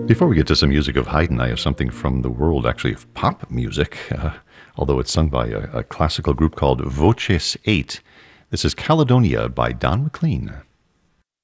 Before we get to some music of Haydn, I have something from the world, actually, of pop music, although it's sung by a classical group called Voces 8. This is Caledonia by Don McLean.